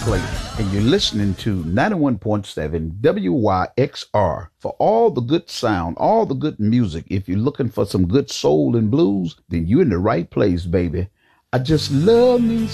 place, and you're listening to 91.7 WYXR. For all the good sound, all the good music, if you're looking for some good soul and blues, then you're in the right place, baby. I just love me